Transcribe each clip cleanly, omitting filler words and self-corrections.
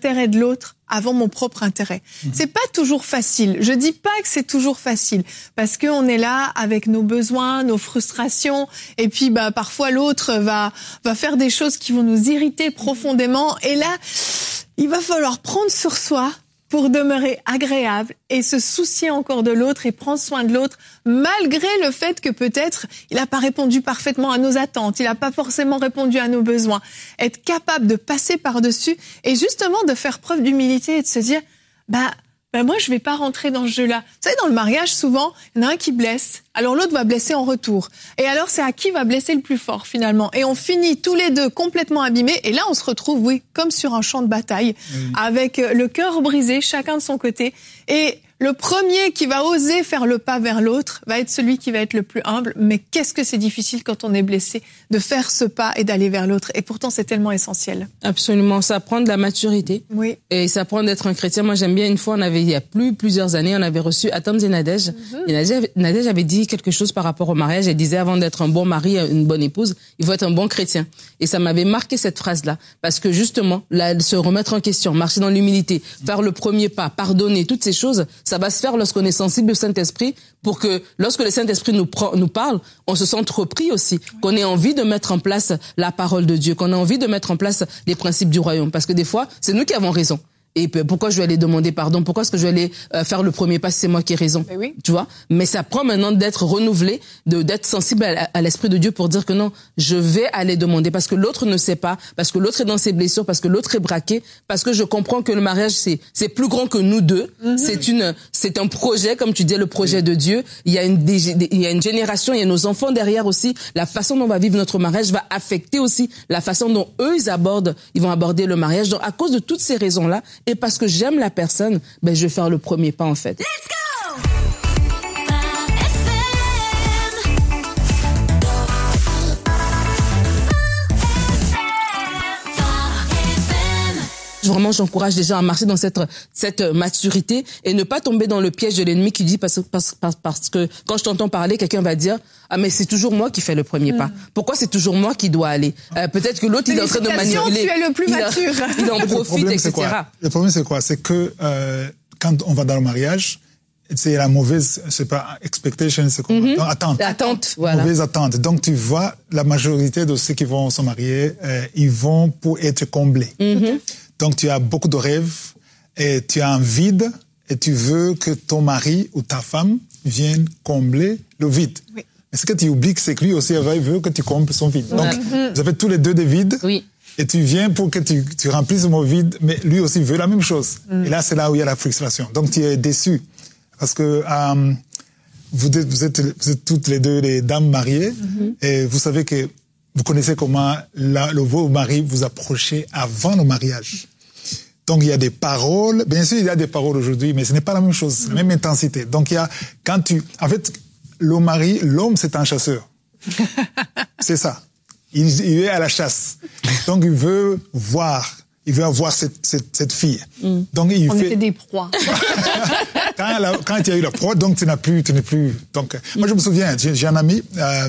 l'intérêt de l'autre avant mon propre intérêt. C'est pas toujours facile. Je dis pas que c'est toujours facile parce que on est là avec nos besoins, nos frustrations et puis parfois l'autre va faire des choses qui vont nous irriter profondément et là il va falloir prendre sur soi pour demeurer agréable et se soucier encore de l'autre et prendre soin de l'autre malgré le fait que peut-être il n'a pas répondu parfaitement à nos attentes, il n'a pas forcément répondu à nos besoins. Être capable de passer par-dessus et justement de faire preuve d'humilité et de se dire moi je vais pas rentrer dans ce jeu-là. Vous savez, dans le mariage, souvent, il y en a un qui blesse, alors l'autre va blesser en retour. Et alors c'est à qui va blesser le plus fort finalement. Et on finit tous les deux complètement abîmés. Et là on se retrouve, comme sur un champ de bataille, avec le cœur brisé, chacun de son côté. Et le premier qui va oser faire le pas vers l'autre va être celui qui va être le plus humble. Mais qu'est-ce que c'est difficile quand on est blessé de faire ce pas et d'aller vers l'autre. Et pourtant, c'est tellement essentiel. Absolument. Ça prend de la maturité. Oui. Et ça prend d'être un chrétien. Moi, j'aime bien, une fois, il y a plusieurs années, on avait reçu Atam et Nadège. Et Nadège avait dit quelque chose par rapport au mariage. Elle disait, avant d'être un bon mari, une bonne épouse, il faut être un bon chrétien. Et ça m'avait marqué cette phrase-là. Parce que justement, là, se remettre en question, marcher dans l'humilité, faire le premier pas, pardonner, toutes ces choses, ça va se faire lorsqu'on est sensible au Saint-Esprit, pour que lorsque le Saint-Esprit nous parle, on se sente repris aussi, qu'on ait envie de mettre en place la parole de Dieu, qu'on ait envie de mettre en place les principes du royaume. Parce que des fois, c'est nous qui avons raison. Et pourquoi je vais aller demander pardon? Pourquoi est-ce que je vais aller faire le premier pas si c'est moi qui ai raison? Oui. Tu vois? Mais ça prend maintenant d'être renouvelé, d'être sensible à l'Esprit de Dieu pour dire que non, je vais aller demander parce que l'autre ne sait pas, parce que l'autre est dans ses blessures, parce que l'autre est braqué, parce que je comprends que le mariage c'est plus grand que nous deux. C'est un projet, comme tu dis, le projet de Dieu. Il y a une génération, il y a nos enfants derrière aussi. La façon dont on va vivre notre mariage va affecter aussi la façon dont eux ils vont aborder le mariage. Donc à cause de toutes ces raisons-là, et parce que j'aime la personne, je vais faire le premier pas en fait. Let's go! Vraiment, j'encourage les gens à marcher dans cette maturité et ne pas tomber dans le piège de l'ennemi qui dit parce que quand je t'entends parler, quelqu'un va dire « Ah, mais c'est toujours moi qui fais le premier pas. Pourquoi c'est toujours moi qui dois aller ?» Peut-être que l'autre, il est en train de manipuler. Tu es le plus mature. Il en profite, etc. Le problème, c'est quoi? C'est que quand on va dans le mariage, c'est la mauvaise, c'est pas expectation, c'est quoi? Attente. Attente, voilà. Mauvaise attente. Donc, tu vois, la majorité de ceux qui vont se marier, ils vont pour être comblés. Donc, tu as beaucoup de rêves et tu as un vide et tu veux que ton mari ou ta femme vienne combler le vide. Oui. Mais ce que tu oublies, c'est que lui aussi, il veut que tu combles son vide. Donc, vous avez tous les deux des vides. Oui. Et tu viens pour que tu remplisses mon vide, mais lui aussi veut la même chose. Et là, c'est là où il y a la frustration. Donc, tu es déçu. Parce que vous êtes toutes les deux des dames mariées et vous savez que vous connaissez comment vos maris vous approchaient avant le mariage. Donc, il y a des paroles. Bien sûr, il y a des paroles aujourd'hui, mais ce n'est pas la même chose, la même intensité. Donc, en fait, l'homme, c'est un chasseur. C'est ça. Il est à la chasse. Donc, il veut avoir cette fille. Donc, On était des proies. Quand il y a eu la proie, donc tu n'es plus. Donc, moi, je me souviens, j'ai un ami,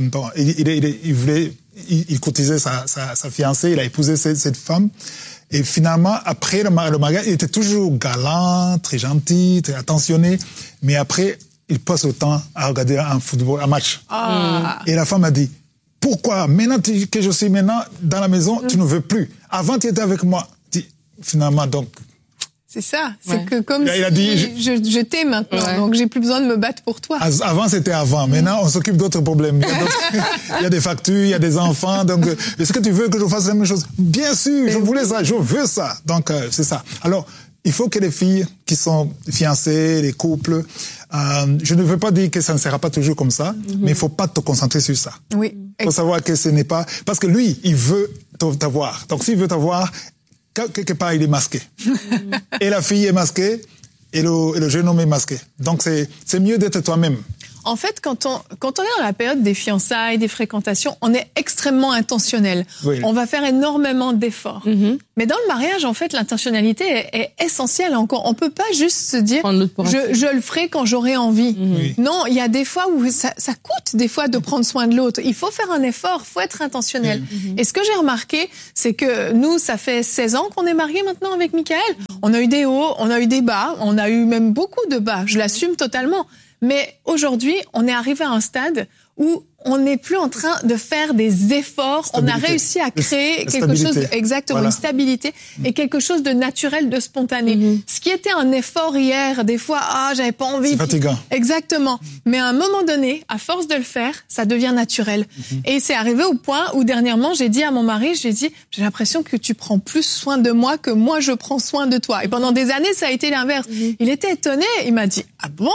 il courtisait sa fiancée, il a épousé cette femme. Et finalement, après le mariage, il était toujours galant, très gentil, très attentionné. Mais après, il passe le temps à regarder un match. Et la femme a dit, pourquoi, maintenant que je suis maintenant dans la maison, tu ne veux plus? Avant, tu étais avec moi. Finalement, donc... C'est ça. C'est que comme il a dit, je t'aime maintenant, donc j'ai plus besoin de me battre pour toi. Avant, c'était avant. Maintenant, on s'occupe d'autres problèmes. Il y a des factures, il y a des enfants. Donc, est-ce que tu veux que je fasse la même chose? Bien sûr, je voulais ça, je veux ça. Donc, c'est ça. Alors, il faut que les filles qui sont fiancées, les couples, je ne veux pas dire que ça ne sera pas toujours comme ça, mais il faut pas te concentrer sur ça. Oui. Il faut savoir que ce n'est pas... Parce que lui, il veut t'avoir. Donc, s'il veut t'avoir, quelque part, il est masqué. Et la fille est masquée, et le jeune homme est masqué. Donc, c'est mieux d'être toi-même. En fait, quand on est dans la période des fiançailles, des fréquentations, on est extrêmement intentionnel. Oui. On va faire énormément d'efforts. Mais dans le mariage, en fait, l'intentionnalité est essentielle. Encore, on peut pas juste se dire je le ferai quand j'aurai envie. Non, il y a des fois où ça coûte des fois de prendre soin de l'autre. Il faut faire un effort, faut être intentionnel. Et ce que j'ai remarqué, c'est que nous, ça fait 16 ans qu'on est mariés maintenant avec Michael. On a eu des hauts, on a eu des bas, on a eu même beaucoup de bas. Je l'assume totalement. Mais aujourd'hui, on est arrivé à un stade où on n'est plus en train de faire des efforts. Stabilité. On a réussi à créer quelque chose, exactement, voilà. Une stabilité et quelque chose de naturel, de spontané. Ce qui était un effort hier, des fois, j'avais pas envie. C'est fatigant. Exactement. Mais à un moment donné, à force de le faire, ça devient naturel. Et c'est arrivé au point où dernièrement, j'ai dit à mon mari, j'ai l'impression que tu prends plus soin de moi que moi je prends soin de toi. Et pendant des années, ça a été l'inverse. Il était étonné. Il m'a dit, ah bon?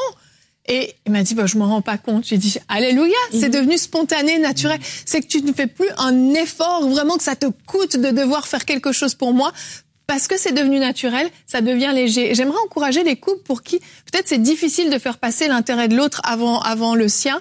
Et il m'a dit, je m'en rends pas compte. J'ai dit, alléluia, c'est devenu spontané, naturel. C'est que tu ne fais plus un effort, vraiment que ça te coûte de devoir faire quelque chose pour moi. Parce que c'est devenu naturel, ça devient léger. Et j'aimerais encourager les couples pour qui, peut-être c'est difficile de faire passer l'intérêt de l'autre avant le sien,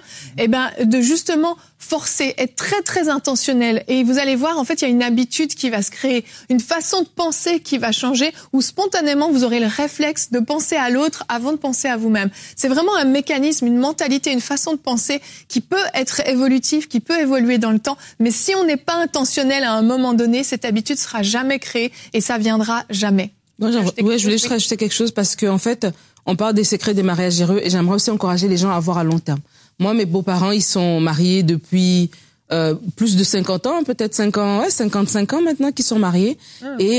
de justement forcer, être très très intentionnel. Et vous allez voir, en fait, il y a une habitude qui va se créer, une façon de penser qui va changer, où spontanément vous aurez le réflexe de penser à l'autre avant de penser à vous-même. C'est vraiment un mécanisme, une mentalité, une façon de penser qui peut être évolutive, qui peut évoluer dans le temps. Mais si on n'est pas intentionnel à un moment donné, cette habitude sera jamais créée et ça viendra jamais. Moi, je voulais juste rajouter quelque chose parce que en fait, on parle des secrets des mariages heureux et j'aimerais aussi encourager les gens à voir à long terme. Moi, mes beaux-parents, ils sont mariés depuis plus de 50 ans, peut-être 55 ans maintenant qu'ils sont mariés. Et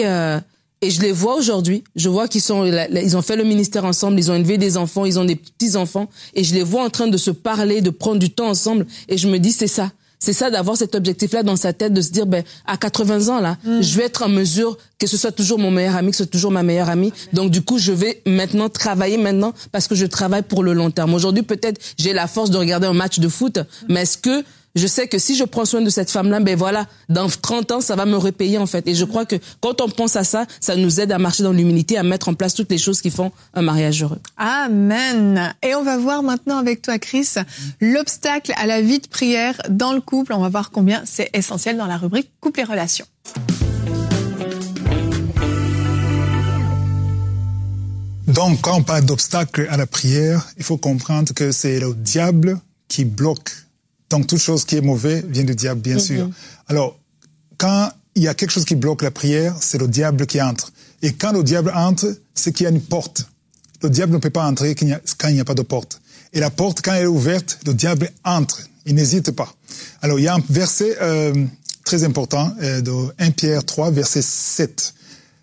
je les vois aujourd'hui. Je vois qu'ils ils ont fait le ministère ensemble, ils ont élevé des enfants, ils ont des petits-enfants. Et je les vois en train de se parler, de prendre du temps ensemble. Et je me dis, c'est ça. C'est ça, d'avoir cet objectif-là dans sa tête, de se dire, à 80 ans, là, je vais être en mesure que ce soit toujours mon meilleur ami, que ce soit toujours ma meilleure amie. Donc, du coup, je vais maintenant travailler parce que je travaille pour le long terme. Aujourd'hui, peut-être, j'ai la force de regarder un match de foot, mais est-ce que je sais que si je prends soin de cette femme-là, voilà, dans 30 ans, ça va me repayer, en fait. Et je crois que quand on pense à ça, ça nous aide à marcher dans l'humilité, à mettre en place toutes les choses qui font un mariage heureux. Amen. Et on va voir maintenant avec toi, Chris, l'obstacle à la vie de prière dans le couple. On va voir combien c'est essentiel dans la rubrique Couple et relations. Donc, quand on parle d'obstacle à la prière, il faut comprendre que c'est le diable qui bloque. Donc, toute chose qui est mauvaise vient du diable, bien sûr. Alors, quand il y a quelque chose qui bloque la prière, c'est le diable qui entre. Et quand le diable entre, c'est qu'il y a une porte. Le diable ne peut pas entrer quand il n'y a pas de porte. Et la porte, quand elle est ouverte, le diable entre. Il n'hésite pas. Alors, il y a un verset très important de 1 Pierre 3, verset 7.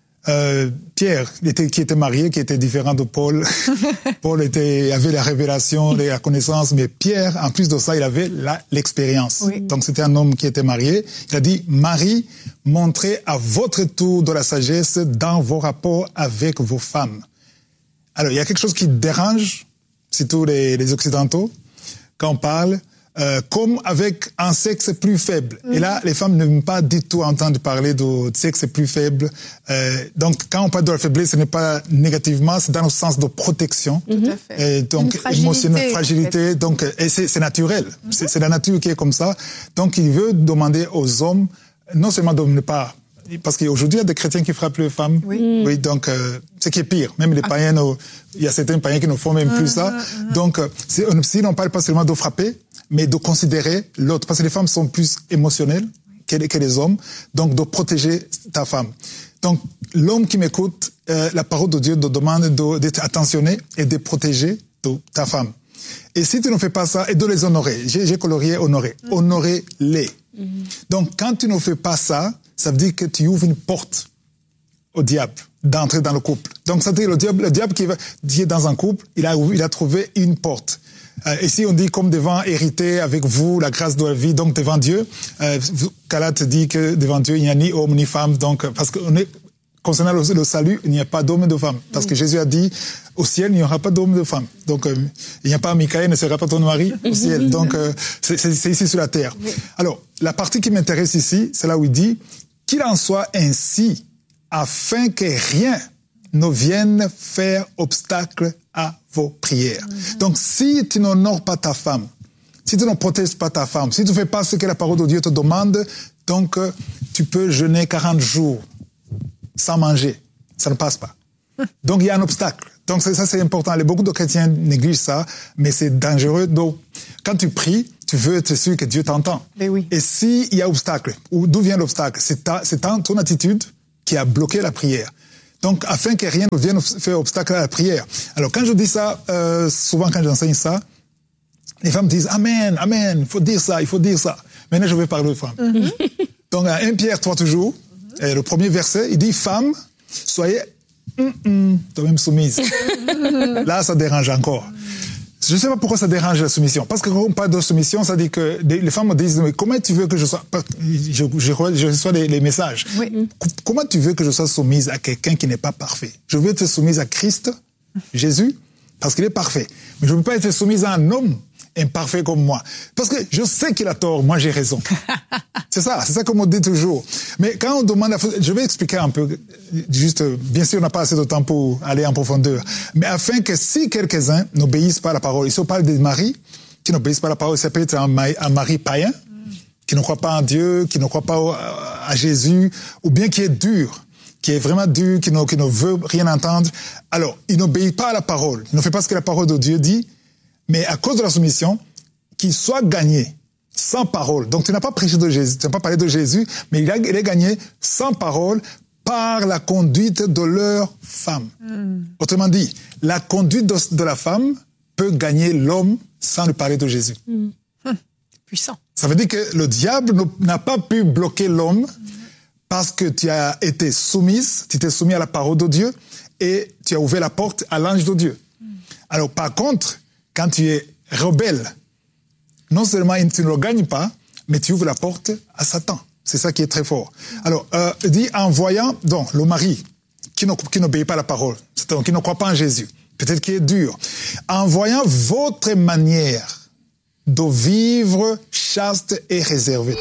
Pierre, qui était marié, qui était différent de Paul. Paul avait la révélation, la connaissance, mais Pierre, en plus de ça, il avait l'expérience. Oui. Donc c'était un homme qui était marié. Il a dit, Marie, montrez à votre tour de la sagesse dans vos rapports avec vos femmes. Alors, il y a quelque chose qui dérange, surtout les Occidentaux, quand on parle, comme avec un sexe plus faible. Et là, les femmes n'aiment pas du tout entendre parler de sexe plus faible. Donc, quand on parle de la faiblesse, ce n'est pas négativement, c'est dans le sens de protection. Tout à fait. Donc, émotionnelle, fragilité. Donc, et c'est naturel. C'est la nature qui est comme ça. Donc, il veut demander aux hommes, non seulement de ne pas... Parce qu'aujourd'hui, il y a des chrétiens qui frappent les femmes. Oui, donc, ce qui est pire. Même les païens, il y a certains païens qui ne font même plus ça. Donc, si on ne parle pas seulement de frapper, mais de considérer l'autre. Parce que les femmes sont plus émotionnelles que les hommes. Donc, de protéger ta femme. Donc, l'homme qui m'écoute, la parole de Dieu te demande d'être attentionné et de protéger ta femme. Et si tu ne fais pas ça, et de les honorer. J'ai colorié honorer. Honorez-les. Donc, quand tu ne fais pas ça, ça veut dire que tu ouvres une porte au diable d'entrer dans le couple. Donc, ça veut dire le diable qui est dans un couple, il a trouvé une porte. Ici, on dit comme devant hériter avec vous la grâce de la vie, donc devant Dieu. Galate dit que devant Dieu, il n'y a ni homme ni femme. Donc, parce que concernant le salut, il n'y a pas d'homme et de femme. Parce que Jésus a dit, au ciel, il n'y aura pas d'homme et de femme. Donc, il n'y a pas Michael, ne sera pas ton mari au ciel. Donc, c'est ici sur la terre. Alors, la partie qui m'intéresse ici, c'est là où il dit, qu'il en soit ainsi, afin que rien ne vienne faire obstacle à vos prières. Donc, si tu n'honores pas ta femme, si tu ne protèges pas ta femme, si tu ne fais pas ce que la parole de Dieu te demande, donc, tu peux jeûner 40 jours sans manger. Ça ne passe pas. Donc, il y a un obstacle. Donc, ça, c'est important. Beaucoup de chrétiens négligent ça, mais c'est dangereux. Donc, quand tu pries, tu veux être sûr que Dieu t'entend. Oui. Et s'il y a obstacle, d'où vient l'obstacle? C'est ton attitude qui a bloqué la prière. Donc, afin que rien ne vienne faire obstacle à la prière. Alors, quand je dis ça, souvent quand j'enseigne ça, les femmes disent « Amen, Amen, il faut dire ça, il faut dire ça ». Maintenant, je vais parler aux femmes. Donc, à 1 Pierre 3 toujours, le premier verset, il dit « Femmes, soyez toi-même soumises ». Là, ça dérange encore. Je ne sais pas pourquoi ça dérange la soumission. Parce que quand on parle de soumission, ça dit que les femmes me disent « Mais comment tu veux que je sois… » Je reçois les messages. Oui. Comment tu veux que je sois soumise à quelqu'un qui n'est pas parfait? Je veux être soumise à Christ, Jésus, parce qu'il est parfait. Mais je ne veux pas être soumise à un homme imparfait comme moi. Parce que je sais qu'il a tort, moi j'ai raison. C'est ça comme on dit toujours. Mais quand on demande, je vais expliquer un peu, juste, bien sûr on n'a pas assez de temps pour aller en profondeur, mais afin que si quelques-uns n'obéissent pas à la parole, ici on parle des maris qui n'obéissent pas à la parole, ça peut être un mari païen, qui ne croit pas en Dieu, qui ne croit pas à Jésus, ou bien qui est dur, qui est vraiment dur, qui ne veut rien entendre. Alors, il n'obéit pas à la parole, il ne fait pas ce que la parole de Dieu dit, mais à cause de la soumission, qu'il soit gagné sans parole. Donc, tu n'as pas prêché de Jésus, tu n'as pas parlé de Jésus, mais il est gagné sans parole par la conduite de leur femme. Autrement dit, la conduite de la femme peut gagner l'homme sans lui parler de Jésus. Puissant. Ça veut dire que le diable n'a pas pu bloquer l'homme parce que tu as été soumise, tu t'es soumis à la parole de Dieu et tu as ouvert la porte à l'ange de Dieu. Alors, par contre, quand tu es rebelle, non seulement tu ne le gagnes pas, mais tu ouvres la porte à Satan. C'est ça qui est très fort. Alors, il dit, en voyant, donc, le mari qui n'obéit pas à la parole, c'est-à-dire qui ne croit pas en Jésus, peut-être qu'il est dur, en voyant votre manière de vivre chaste et réservée.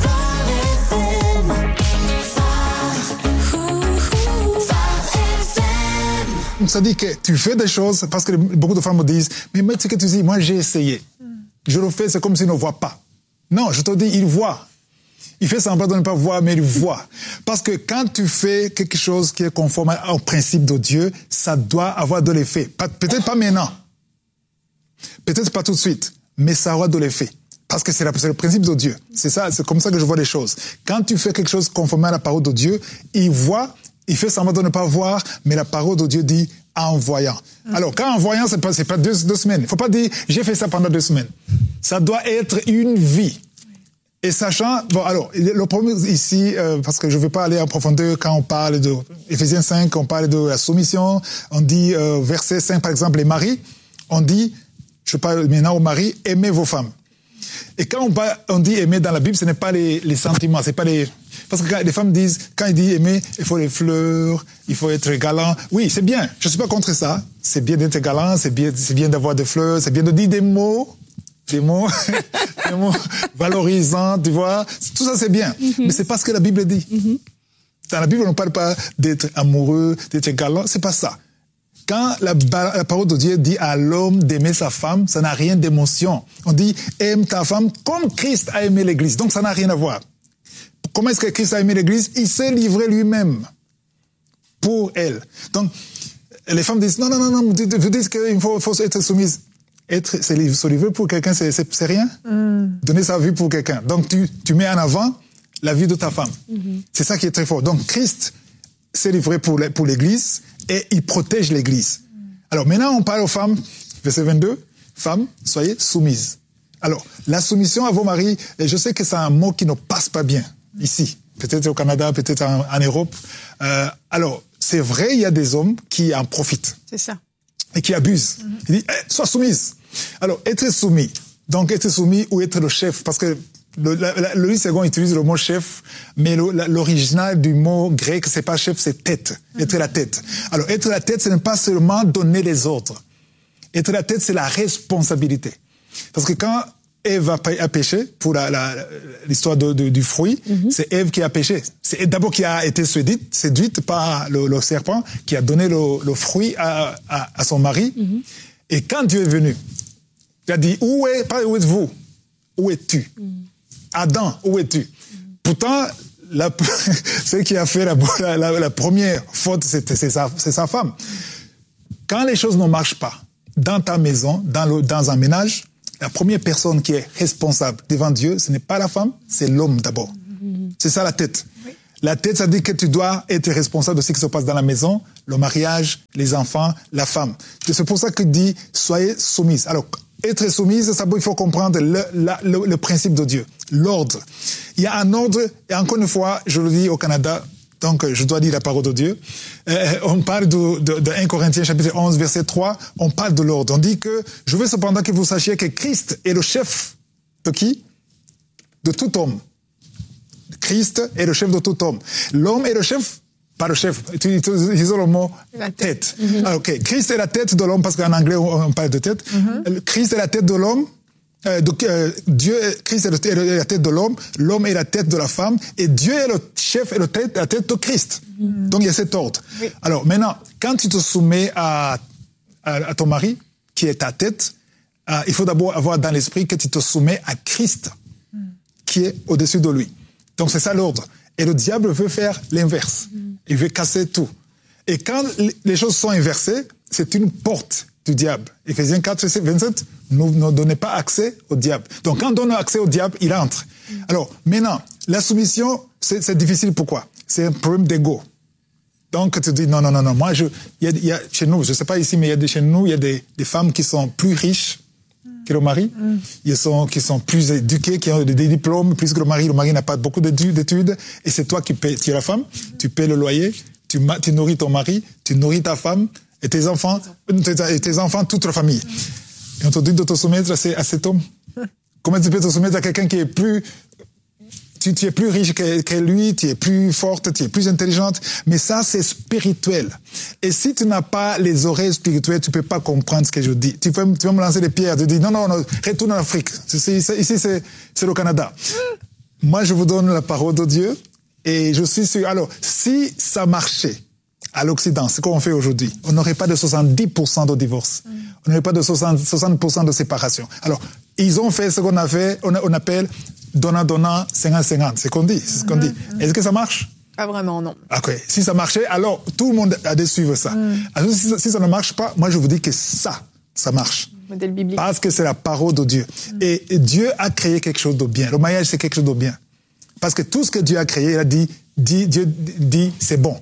Ça dit que tu fais des choses, parce que beaucoup de femmes me disent, mais ce que tu dis, moi j'ai essayé. Je le fais, c'est comme s'il ne voit pas. Non, je te dis, il voit. Il fait semblant de ne pas voir, mais il voit. Parce que quand tu fais quelque chose qui est conforme au principe de Dieu, ça doit avoir de l'effet. Peut-être pas maintenant. Peut-être pas tout de suite. Mais ça aura de l'effet. Parce que c'est le principe de Dieu. C'est ça, c'est comme ça que je vois les choses. Quand tu fais quelque chose conforme à la parole de Dieu, il voit, il fait semblant de ne pas voir, mais la parole de Dieu dit en voyant. Alors, quand en voyant, c'est pas deux semaines. Il faut pas dire, j'ai fait ça pendant 2 semaines. Ça doit être une vie. Et sachant, bon, alors, le problème ici, parce que je ne veux pas aller en profondeur quand on parle de Éphésiens 5, on parle de la soumission, on dit, verset 5, par exemple, les maris, on dit, je parle maintenant aux maris, aimez vos femmes. Et quand on dit aimer dans la Bible, ce n'est pas les sentiments, c'est pas parce que quand les femmes disent, quand ils disent aimer, il faut les fleurs, il faut être galant. Oui, c'est bien. Je suis pas contre ça. C'est bien d'être galant, c'est bien d'avoir des fleurs, c'est bien de dire des mots valorisants, tu vois. Tout ça, c'est bien. Mais c'est pas ce que la Bible dit. Dans la Bible, on ne parle pas d'être amoureux, d'être galant. C'est pas ça. Quand la parole de Dieu dit à l'homme d'aimer sa femme, ça n'a rien d'émotion. On dit, aime ta femme comme Christ a aimé l'Église. Donc, ça n'a rien à voir. Comment est-ce que Christ a aimé l'Église? Il s'est livré lui-même pour elle. Donc, les femmes disent, non, vous dites qu'il faut être soumise. Se livrer pour quelqu'un, c'est rien. Donner sa vie pour quelqu'un. Donc, tu mets en avant la vie de ta femme. C'est ça qui est très fort. Donc, Christ s'est livré pour l'Église et il protège l'Église. Alors, maintenant, on parle aux femmes. Verset 22. Femmes, soyez soumises. Alors, la soumission à vos maris, et je sais que c'est un mot qui ne passe pas bien ici. Peut-être au Canada, peut-être en Europe. Alors, c'est vrai, il y a des hommes qui en profitent. C'est ça. Et qui abusent. Il dit, sois soumise. Alors, être soumis. Donc, être soumis ou être le chef. Parce que le livre second utilise le mot chef, mais l'original du mot grec, c'est pas chef, c'est tête. Être la tête. Alors, être la tête, ce n'est pas seulement donner les ordres. Être la tête, c'est la responsabilité. Parce que quand Ève a péché, pour l'histoire du fruit, c'est Ève qui a péché. C'est d'abord qui a été séduite par le serpent, qui a donné le fruit à son mari. Et quand Dieu est venu, il a dit, où êtes-vous? Où es-tu? Adam, où es-tu? Pourtant, celle qui a fait la première faute, c'est sa femme. Quand les choses ne marchent pas, dans ta maison, dans un ménage, la première personne qui est responsable devant Dieu, ce n'est pas la femme, c'est l'homme d'abord. C'est ça la tête. Oui. La tête, ça dit que tu dois être responsable de ce qui se passe dans la maison, le mariage, les enfants, la femme. Et c'est pour ça qu'il dit, soyez soumises. Alors, être soumise, ça, il faut comprendre le principe de Dieu, l'ordre. Il y a un ordre, et encore une fois, je le dis au Canada, donc je dois dire la parole de Dieu. On parle de 1 Corinthiens chapitre 11, verset 3, on parle de l'ordre. On dit que, je veux cependant que vous sachiez que Christ est le chef de qui? De tout homme. Christ est le chef de tout homme. L'homme est le chef, pas le chef, utilisons le mot tête. Alors, ok, Christ est la tête de l'homme, parce qu'en anglais on parle de tête. Christ est la tête de l'homme. Christ est la tête de l'homme, l'homme est la tête de la femme, et Dieu est le chef et la tête de Christ. Donc il y a cet ordre. Oui. Alors maintenant, quand tu te soumets à ton mari, qui est ta tête, il faut d'abord avoir dans l'esprit que tu te soumets à Christ, qui est au-dessus de lui. Donc c'est ça l'ordre. Et le diable veut faire l'inverse. Il veut casser tout. Et quand les choses sont inversées, c'est une porte du diable. Éphésiens 4, 27, ne donnez pas accès au diable. Donc quand on donne accès au diable, il entre. Alors maintenant, la soumission, c'est difficile. Pourquoi? C'est un problème d'ego. Donc tu dis non. Moi, il y a chez nous, je sais pas ici, mais chez nous, il y a des femmes qui sont plus riches que le mari, qui sont plus éduqués, qui ont des diplômes, plus que le mari. Le mari n'a pas beaucoup d'études, et c'est toi qui payes, tu es la femme, tu payes le loyer, tu nourris ton mari, tu nourris ta femme, et tes enfants, toute la famille. Et on te dit de te soumettre à cet homme. Comment tu peux te soumettre à quelqu'un qui est plus... Tu es plus riche que lui, tu es plus forte, tu es plus intelligente, mais ça, c'est spirituel. Et si tu n'as pas les oreilles spirituelles, tu peux pas comprendre ce que je dis. Tu vas me lancer des pierres, tu dis non, retourne en Afrique. Ici, c'est le Canada. Moi, je vous donne la parole de Dieu, et je suis sûr. Alors, si ça marchait à l'Occident, ce qu'on fait aujourd'hui, on n'aurait pas de 70% de divorce. On n'aurait pas de 60% de séparation. Alors, ils ont fait ce qu'on appelle donnant, 50-50. C'est ce qu'on dit. Est-ce que ça marche? Pas vraiment, non. Ok. Si ça marchait, alors tout le monde a dû suivre ça. Alors, si ça ne marche pas, moi je vous dis que ça marche. Modèle biblique. Parce que c'est la parole de Dieu. Et Dieu a créé quelque chose de bien. Le mariage, c'est quelque chose de bien. Parce que tout ce que Dieu a créé, il a dit, Dieu dit, c'est bon.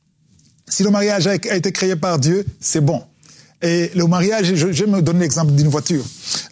Si le mariage a été créé par Dieu, c'est bon. Et le mariage, je vais me donner l'exemple d'une voiture.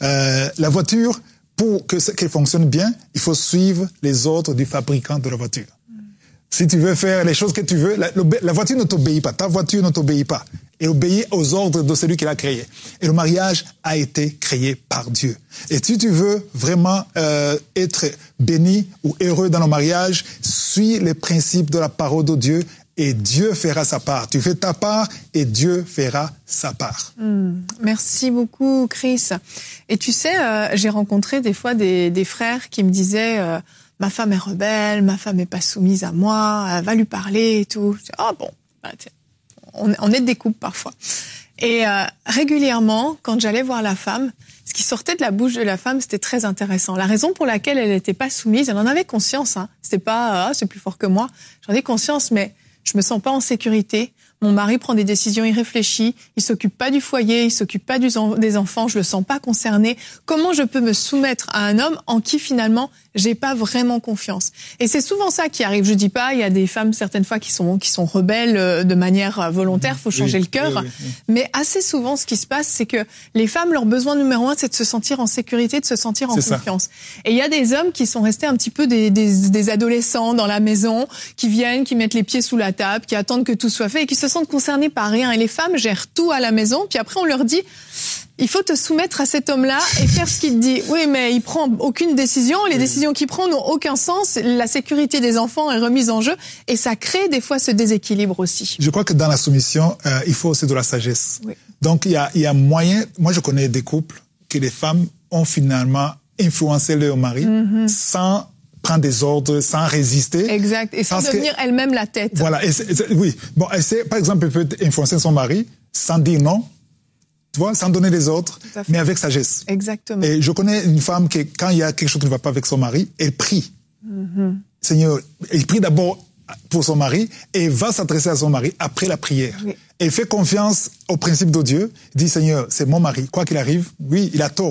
La voiture, pour qu'elle fonctionne bien, il faut suivre les ordres du fabricant de la voiture. Si tu veux faire les choses que tu veux, la voiture ne t'obéit pas, ta voiture ne t'obéit pas. Elle obéit aux ordres de celui qui l'a créé. Et le mariage a été créé par Dieu. Et si tu veux vraiment être béni ou heureux dans le mariage, suis les principes de la parole de Dieu, et Dieu fera sa part. Tu fais ta part et Dieu fera sa part. Merci beaucoup, Chris. Et tu sais, j'ai rencontré des fois des frères qui me disaient ma femme est rebelle, ma femme est pas soumise à moi, elle va lui parler et tout. Je dis, bon, bah, on aide des couples parfois. Et régulièrement, quand j'allais voir la femme, ce qui sortait de la bouche de la femme, c'était très intéressant. La raison pour laquelle elle n'était pas soumise, elle en avait conscience. C'était pas c'est plus fort que moi. J'en ai conscience, mais je me sens pas en sécurité. Mon mari prend des décisions irréfléchies. Il s'occupe pas du foyer, il s'occupe pas des enfants. Je le sens pas concerné. Comment je peux me soumettre à un homme en qui finalement j'ai pas vraiment confiance? Et c'est souvent ça qui arrive. Je dis pas, il y a des femmes certaines fois qui sont rebelles de manière volontaire. Faut changer le cœur. Oui. Mais assez souvent, ce qui se passe, c'est que les femmes, leur besoin numéro 1, c'est de se sentir en sécurité, de se sentir en confiance. Ça. Et il y a des hommes qui sont restés un petit peu des adolescents dans la maison, qui viennent, qui mettent les pieds sous la table, qui attendent que tout soit fait et qui se sentent concernés par rien. Et les femmes gèrent tout à la maison. Puis après, on leur dit, il faut te soumettre à cet homme-là et faire ce qu'il te dit. Oui, mais il prend aucune décision. Les décisions qu'il prend n'ont aucun sens. La sécurité des enfants est remise en jeu. Et ça crée des fois ce déséquilibre aussi. Je crois que dans la soumission, il faut aussi de la sagesse. Oui. Donc, il y a moyen... Moi, je connais des couples que les femmes ont finalement influencé leur mari sans prendre des ordres, sans résister. Exact. Et sans devenir elle-même la tête. Voilà. Oui. Bon, par exemple, elle peut influencer son mari sans dire non. Tu vois, sans donner des ordres, mais avec sagesse. Exactement. Et je connais une femme qui, quand il y a quelque chose qui ne va pas avec son mari, elle prie. Seigneur, elle prie d'abord pour son mari et va s'adresser à son mari après la prière. Oui. Elle fait confiance au principe de Dieu, dit Seigneur, c'est mon mari, quoi qu'il arrive, oui, il a tort.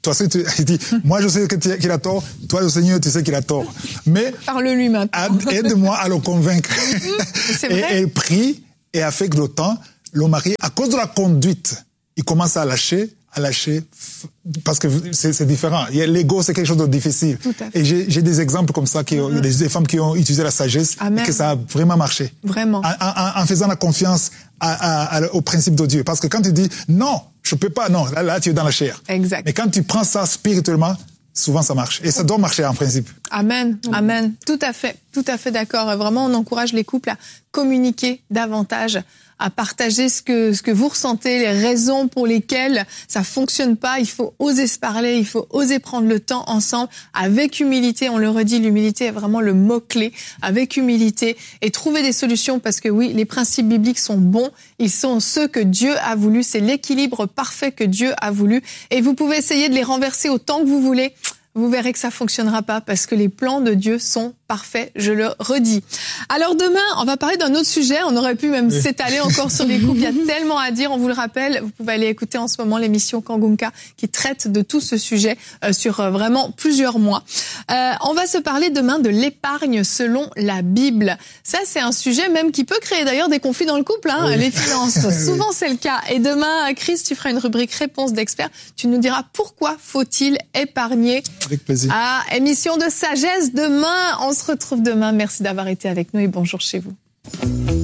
Toi aussi, il dit, moi je sais qu'il a tort, toi le Seigneur, tu sais qu'il a tort. Mais parle-lui maintenant. Aide-moi à le convaincre. C'est vrai. Et elle prie, et avec le temps, le mari, à cause de la conduite, il commence à lâcher, parce que c'est différent. L'ego, c'est quelque chose de difficile. Tout à fait. Et j'ai des exemples comme ça, des femmes qui ont utilisé la sagesse, et que ça a vraiment marché. Vraiment. En faisant la confiance au principe de Dieu. Parce que quand tu dis, non, je peux pas, non, là tu es dans la chair. Exact. Mais quand tu prends ça spirituellement, souvent ça marche. Et ça doit marcher en principe. Amen, amen. Tout à fait d'accord. Vraiment, on encourage les couples à communiquer davantage, à partager ce que vous ressentez, les raisons pour lesquelles ça fonctionne pas. Il faut oser se parler, il faut oser prendre le temps ensemble, avec humilité. On le redit, l'humilité est vraiment le mot-clé. Avec humilité et trouver des solutions, parce que oui, les principes bibliques sont bons. Ils sont ceux que Dieu a voulu. C'est l'équilibre parfait que Dieu a voulu. Et vous pouvez essayer de les renverser autant que vous voulez. Vous verrez que ça fonctionnera pas, parce que les plans de Dieu sont parfaits, je le redis. Alors demain, on va parler d'un autre sujet. On aurait pu même s'étaler encore sur les couples. Il y a tellement à dire. On vous le rappelle, vous pouvez aller écouter en ce moment l'émission Kangumka qui traite de tout ce sujet sur vraiment plusieurs mois. On va se parler demain de l'épargne selon la Bible. Ça, c'est un sujet même qui peut créer d'ailleurs des conflits dans le couple, hein, oui. Les finances. Souvent, c'est le cas. Et demain, Chris, tu feras une rubrique réponse d'experts. Tu nous diras pourquoi faut-il épargner. Avec plaisir. Émission de sagesse demain. On se retrouve demain. Merci d'avoir été avec nous et bonjour chez vous.